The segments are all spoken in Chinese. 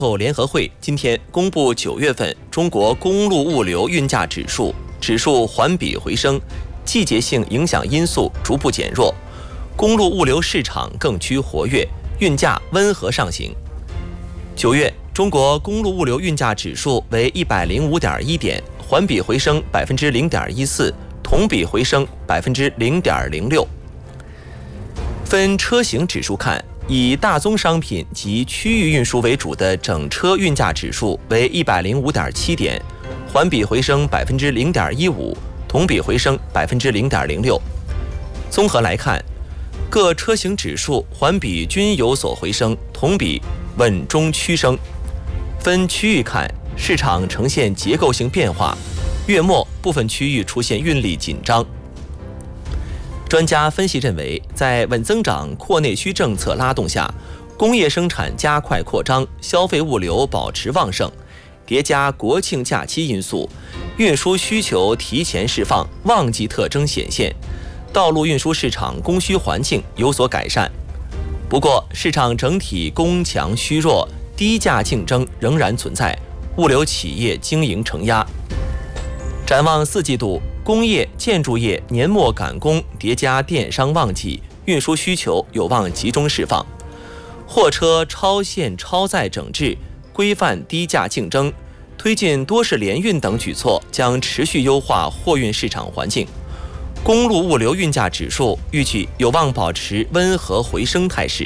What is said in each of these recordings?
后联合会今天公布9月份中国公路物流运价指数环比回升，季节性影响因素逐步减弱，公路物流市场更趋活跃，运价温和上行。9月中国公路物流运价指数为105.1点，环比回升0.14%，同比回升0.06%。分车型指数看，以大宗商品及区域运输为主的整车运价指数为105.7点，环比回升0.15%，同比回升0.06%。综合来看，各车型指数环比均有所回升，同比稳中趋升。分区域看，市场呈现结构性变化，月末部分区域出现运力紧张。专家分析认为，在稳增长、扩内需政策拉动下，工业生产加快扩张，消费物流保持旺盛，叠加国庆假期因素，运输需求提前释放，旺季特征显现，道路运输市场供需环境有所改善。不过，市场整体供强需弱，低价竞争仍然存在，物流企业经营承压。展望4季度，工业、建筑业年末赶工叠加电商旺季，运输需求有望集中释放。货车超限超载整治、规范低价竞争、推进多式联运等举措将持续优化货运市场环境。公路物流运价指数预计有望保持温和回升态势。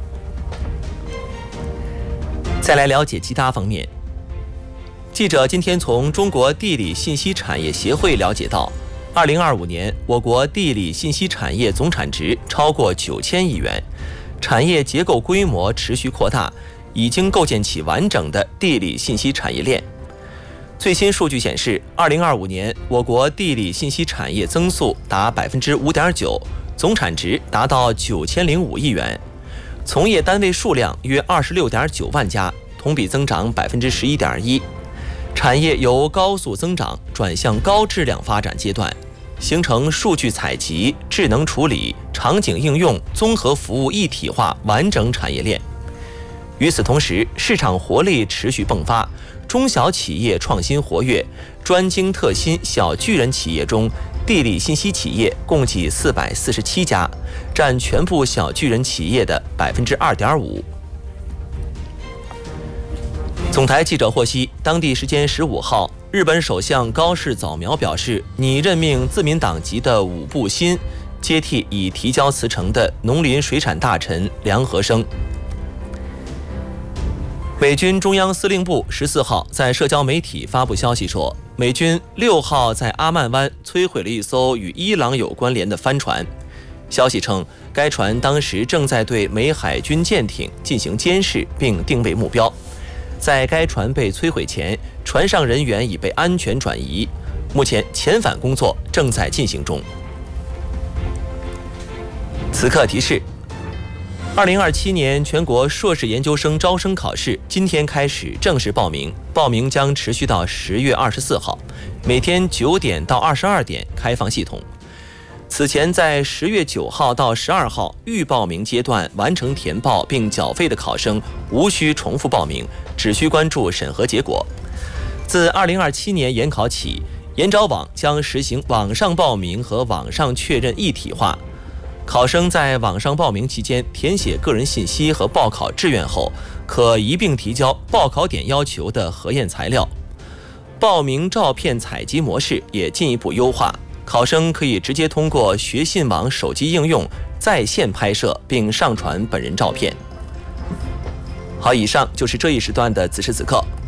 再来了解其他方面。记者今天从中国地理信息产业协会了解到，2025年我国地理信息产业总产值超过9000亿元，产业结构规模持续扩大，已经构建起完整的地理信息产业链。最新数据显示，2025年我国地理信息产业增速达5.9%，总产值达到9005亿元，从业单位数量约26.9万家，同比增长11.1%。产业由高速增长转向高质量发展阶段，形成数据采集、智能处理、场景应用、综合服务一体化完整产业链。与此同时，市场活力持续迸发，中小企业创新活跃，专精特新小巨人企业中，地理信息企业共计447家，占全部小巨人企业的2.5%。总台记者获悉，当地时间15号，日本首相高市早苗表示，拟任命自民党籍的武部新接替已提交辞呈的农林水产大臣梁和生。美军中央司令部14号在社交媒体发布消息说，美军6号在阿曼湾摧毁了一艘与伊朗有关联的帆船。消息称，该船当时正在对美海军舰艇进行监视并定位目标。在该船被摧毁前，船上人员已被安全转移，目前遣返工作正在进行中。此刻提示：2027年全国硕士研究生招生考试今天开始正式报名，报名将持续到10月24号，每天9点到22点开放系统。此前在10月9号到12号预报名阶段完成填报并缴费的考生无需重复报名，只需关注审核结果。自2027年研考起，研招网将实行网上报名和网上确认一体化。考生在网上报名期间填写个人信息和报考志愿后，可一并提交报考点要求的核验材料。报名照片采集模式也进一步优化，考生可以直接通过学信网手机应用在线拍摄并上传本人照片。好，以上就是这一时段的此时此刻，